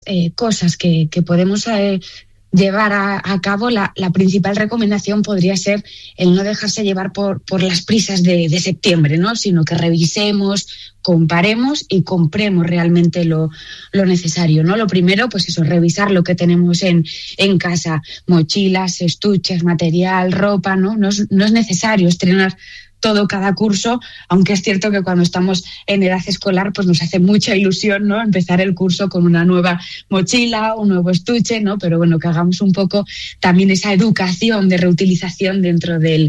cosas que podemos llevar a cabo, la principal recomendación podría ser el no dejarse llevar por las prisas de septiembre, ¿no? Sino que revisemos, comparemos y compremos realmente lo necesario, ¿no? Lo primero, pues eso, revisar lo que tenemos en casa, mochilas, estuches, material, ropa, ¿no? No es necesario estrenar todo cada curso, aunque es cierto que cuando estamos en edad escolar pues nos hace mucha ilusión, ¿no? Empezar el curso con una nueva mochila, un nuevo estuche, ¿no? Pero bueno, que hagamos un poco también esa educación de reutilización dentro del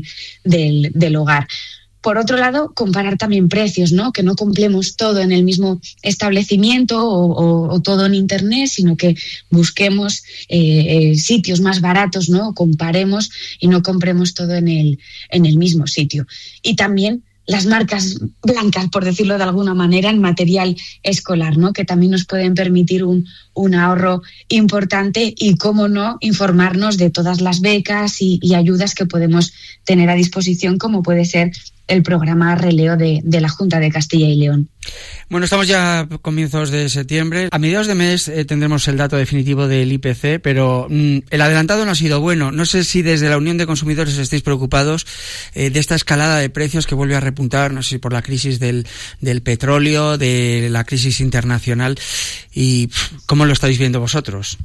hogar. Por otro lado, comparar también precios, ¿no? Que no compremos todo en el mismo establecimiento o todo en Internet, sino que busquemos sitios más baratos, ¿no? Comparemos y no compremos todo en el mismo sitio. Y también las marcas blancas, por decirlo de alguna manera, en material escolar, ¿no? Que también nos pueden permitir un ahorro importante y, cómo no, informarnos de todas las becas y ayudas que podemos tener a disposición, como puede ser el programa Releo de la Junta de Castilla y León. Bueno, estamos ya a comienzos de septiembre. A mediados de mes tendremos el dato definitivo del IPC, pero el adelantado no ha sido bueno. No sé si desde la Unión de Consumidores estáis preocupados de esta escalada de precios que vuelve a repuntar, no sé si por la crisis del petróleo, de la crisis internacional, y ¿cómo lo estáis viendo vosotros?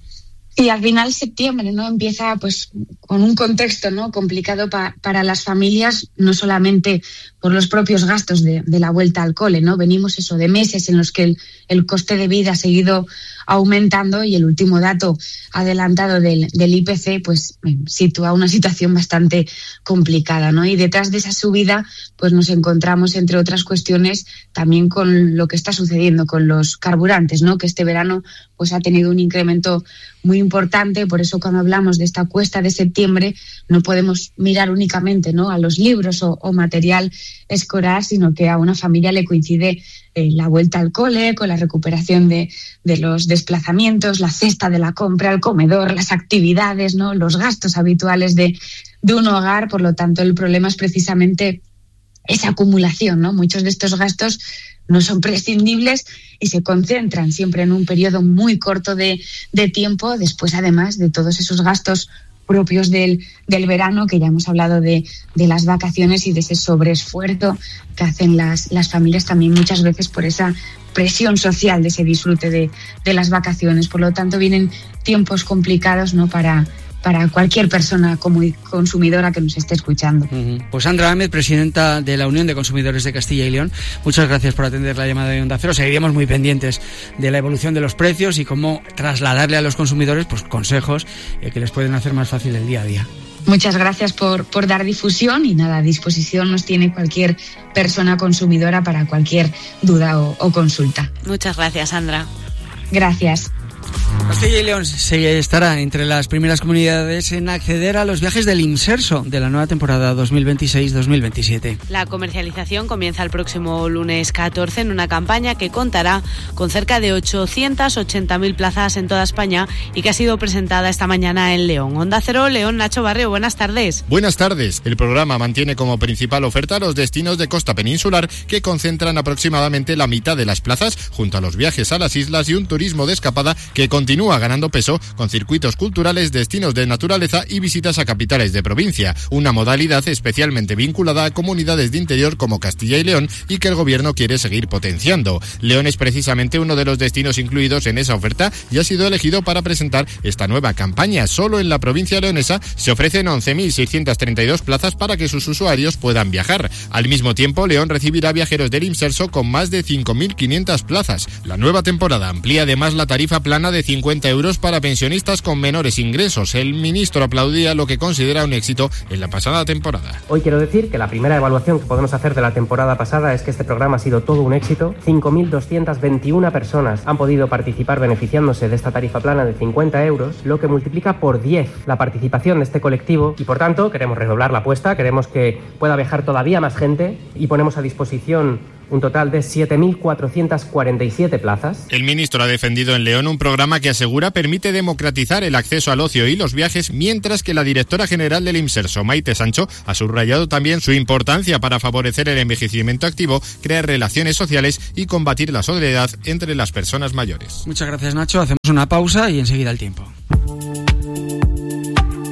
Y al final septiembre, ¿no? Empieza pues con un contexto, ¿no? Complicado para las familias, no solamente por los propios gastos de la vuelta al cole, ¿no? Venimos de meses en los que el coste de vida ha seguido aumentando, y el último dato adelantado del IPC pues sitúa una situación bastante complicada, ¿no? Y detrás de esa subida pues nos encontramos, entre otras cuestiones, también con lo que está sucediendo con los carburantes, ¿no? Que este verano pues ha tenido un incremento muy importante. Por eso, cuando hablamos de esta cuesta de septiembre, no podemos mirar únicamente, ¿no? a los libros o material escolar, sino que a una familia le coincide la vuelta al cole, con la recuperación de los desplazamientos, la cesta de la compra, el comedor, las actividades, ¿no? Los gastos habituales de un hogar. Por lo tanto, el problema es precisamente esa acumulación, ¿no? Muchos de estos gastos no son prescindibles y se concentran siempre en un periodo muy corto de tiempo, después además de todos esos gastos propios del verano, que ya hemos hablado de las vacaciones y de ese sobreesfuerzo que hacen las familias también muchas veces por esa presión social de ese disfrute de las vacaciones. Por lo tanto, vienen tiempos complicados, ¿no? para cualquier persona como consumidora que nos esté escuchando. Pues Sandra Ahmed, presidenta de la Unión de Consumidores de Castilla y León, muchas gracias por atender la llamada de Onda Cero. Seguiríamos muy pendientes de la evolución de los precios y cómo trasladarle a los consumidores pues consejos que les pueden hacer más fácil el día a día. Muchas gracias por dar difusión, y nada, a disposición nos tiene cualquier persona consumidora para cualquier duda o consulta. Muchas gracias, Sandra. Gracias. Castilla y León estará entre las primeras comunidades en acceder a los viajes del Imserso de la nueva temporada 2026-2027. La comercialización comienza el próximo lunes 14 en una campaña que contará con cerca de 880.000 plazas en toda España y que ha sido presentada esta mañana en León. Onda Cero, León, Nacho Barrio, buenas tardes. Buenas tardes. El programa mantiene como principal oferta los destinos de costa peninsular, que concentran aproximadamente la mitad de las plazas, junto a los viajes a las islas y un turismo de escapada que continúa ganando peso con circuitos culturales, destinos de naturaleza y visitas a capitales de provincia, una modalidad especialmente vinculada a comunidades de interior como Castilla y León y que el gobierno quiere seguir potenciando. León es precisamente uno de los destinos incluidos en esa oferta y ha sido elegido para presentar esta nueva campaña. Solo en la provincia leonesa se ofrecen 11.632 plazas para que sus usuarios puedan viajar. Al mismo tiempo, León recibirá viajeros del Imserso con más de 5.500 plazas. La nueva temporada amplía además la tarifa plana de 50 euros para pensionistas con menores ingresos. El ministro aplaudía lo que considera un éxito en la pasada temporada. Hoy quiero decir que la primera evaluación que podemos hacer de la temporada pasada es que este programa ha sido todo un éxito. 5.221 personas han podido participar beneficiándose de esta tarifa plana de 50 euros, lo que multiplica por 10 la participación de este colectivo, y por tanto queremos redoblar la apuesta, queremos que pueda viajar todavía más gente y ponemos a disposición un total de 7.447 plazas. El ministro ha defendido en León un programa que asegura permite democratizar el acceso al ocio y los viajes, mientras que la directora general del IMSERSO, Maite Sancho, ha subrayado también su importancia para favorecer el envejecimiento activo, crear relaciones sociales y combatir la soledad entre las personas mayores. Muchas gracias, Nacho. Hacemos una pausa y enseguida el tiempo.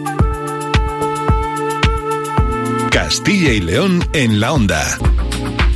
Castilla y León en la onda.